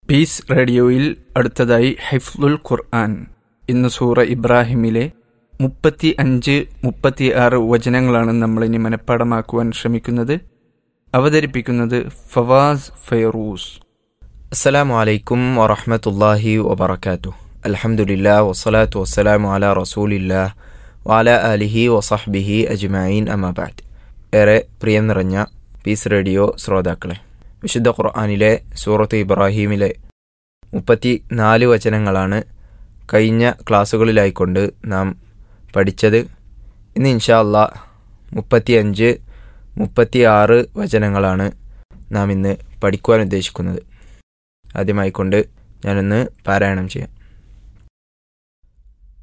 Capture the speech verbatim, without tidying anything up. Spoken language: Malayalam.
പീസ് റേഡിയോയിൽ അടുത്തതായി ഹിഫ്ളുൽ ഖുർആൻ. ഇന്ന് സൂറ ഇബ്രാഹിമിലെ മുപ്പത്തി അഞ്ച് മുപ്പത്തി ആറ് വചനങ്ങളാണ് നമ്മളിനി മനഃപ്പാടമാക്കുവാൻ ശ്രമിക്കുന്നത്. അവതരിപ്പിക്കുന്നത് ഫവാസ് ഫൈറൂസ്. അസ്സലാമു അലൈക്കും വറഹ്മത്തുള്ളാഹി വബറകാതുഹു. അൽഹംദുലില്ലാഹ് വസ്സലാത്തു വസ്സലാമു അലാ റസൂലില്ലാഹ് വഅലാ ആലിഹി വസഹ്ബിഹി അജ്മഈൻ അമ്മാ ബഅദ്. ഏറെ പ്രിയം നിറഞ്ഞ പീസ് റേഡിയോ ശ്രോതാക്കളെ, വിശുദ്ധ ഖുർആനിലെ സൂറത്ത് ഇബ്രാഹീമിലെ മുപ്പത്തി നാല് വചനങ്ങളാണ് കഴിഞ്ഞ ക്ലാസ്സുകളിലായിക്കൊണ്ട് നാം പഠിച്ചത്. ഇന്ന് ഇൻഷാ അല്ലാഹ് മുപ്പത്തി അഞ്ച് മുപ്പത്തി ആറ് വചനങ്ങളാണ് നാം ഇന്ന് പഠിക്കുവാൻ ഉദ്ദേശിക്കുന്നത്. ആദ്യമായിക്കൊണ്ട് ഞാനൊന്ന് പാരായണം ചെയ്യാം.